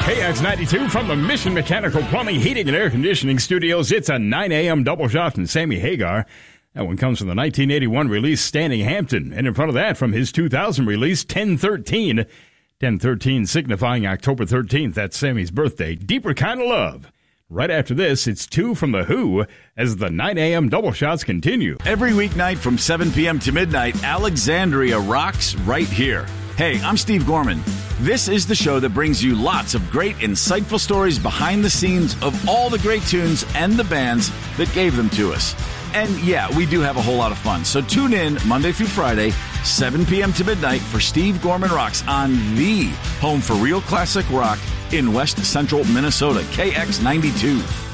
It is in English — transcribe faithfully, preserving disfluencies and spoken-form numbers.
K X ninety-two from the Mission Mechanical Plumbing, Heating, and Air Conditioning Studios. It's a nine a.m. double shot from Sammy Hagar. That one comes from the nineteen eighty-one release Standing Hampton. And in front of that, from his two thousand release, ten thirteen. ten thirteen signifying October thirteenth. That's Sammy's birthday. Deeper Kind of Love. Right after this, it's two from The Who as the nine a.m. double shots continue. Every weeknight from seven p.m. to midnight, Alexandria rocks right here. Hey, I'm Steve Gorman. This is the show that brings you lots of great, insightful stories behind the scenes of all the great tunes and the bands that gave them to us. And yeah, we do have a whole lot of fun. So tune in Monday through Friday, seven p.m. to midnight for Steve Gorman Rocks on the home for real classic rock in West Central Minnesota, K X ninety-two.